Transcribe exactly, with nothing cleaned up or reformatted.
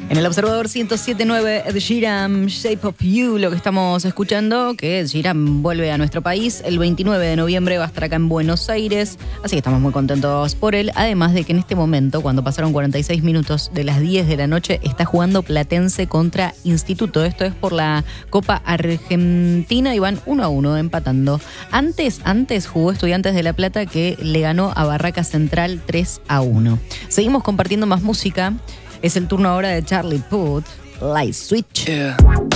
En el Observador ciento siete punto nueve, Ed Sheeran, Shape of You, lo que estamos escuchando, que Ed Sheeran vuelve a nuestro país el veintinueve de noviembre, va a estar acá en Buenos Aires, así que estamos muy contentos por él, además de que en este momento, cuando pasaron cuarenta y seis minutos de las diez de la noche, está jugando Platense contra Instituto, esto es por la Copa Argentina y van uno a uno empatando. Antes, antes jugó Estudiantes de La Plata, que le ganó a Barraca Central tres a uno. Seguimos compartiendo más música. Es el turno ahora de Charlie Puth, Light Switch. Yeah.